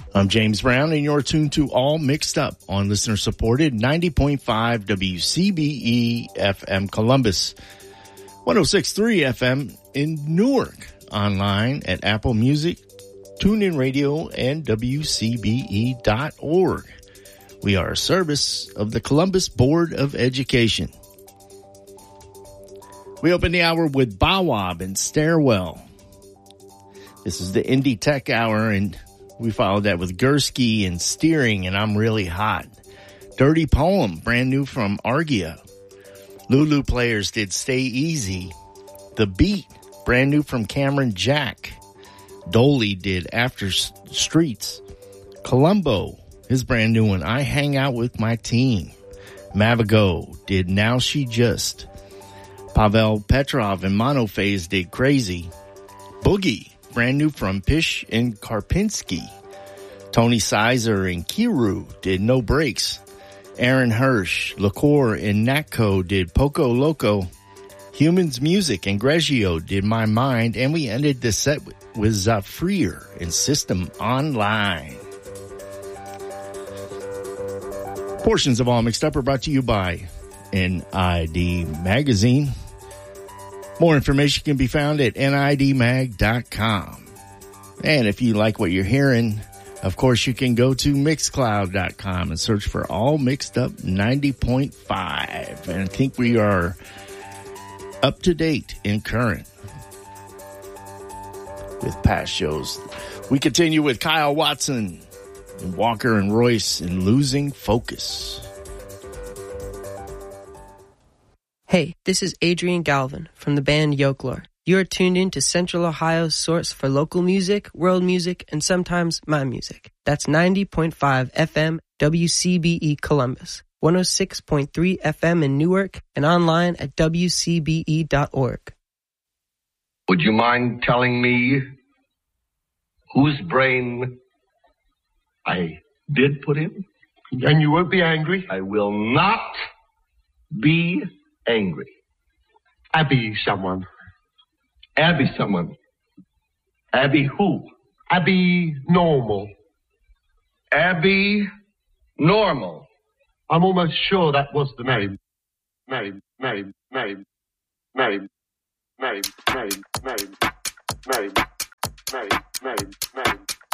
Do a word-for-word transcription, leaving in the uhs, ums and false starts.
I'm James Brown, and you're tuned to All Mixed Up on listener-supported ninety point five W C B E F M Columbus, one oh six point three F M in Newark, online at Apple Music, TuneIn Radio, and W C B E dot org. We are a service of the Columbus Board of Education. We open the hour with Bawab and Stairwell. This is the Indie Tech Hour, and we followed that with Gursky and Steering and I'm Really Hot. Dirty Poem, brand new from Argia. Lulu Players did Stay Easy. The Beat, brand new from Cameron Jack. Dolly did After Streets. Columbo, his brand new one, I Hang Out With My Team. Mavago did Now She Just. Pavel Petrov and Monophase did Crazy. Boogie, brand new from Pish and Karpinski. Tony Sizer and Kiru did No Breaks. Aaron Hirsch, Liqueur, and Natco did Poco Loco. Humans Music and Greggio did My Mind. And we ended the set with Zafrir and System Online. Portions of All Mixed Up are brought to you by N I D Magazine. More information can be found at N I D mag dot com. And if you like what you're hearing, of course, you can go to mixcloud dot com and search for All Mixed Up ninety point five. And I think we are up to date and current with past shows. We continue with Kyle Watson and Walker and Royce in Losing Focus. Hey, this is Adrian Galvin from the band Yokelore. You are tuned in to Central Ohio's source for local music, world music, and sometimes my music. That's ninety point five F M W C B E Columbus, one oh six point three F M in Newark, and online at W C B E dot org. Would you mind telling me whose brain I did put in? And you won't be angry? I will not be angry. Abby someone. Abby someone. Abby who? Abby Normal. Abby Normal. I'm almost sure that was the name. Name, name, name, name, name, name, name, name, name, name, name.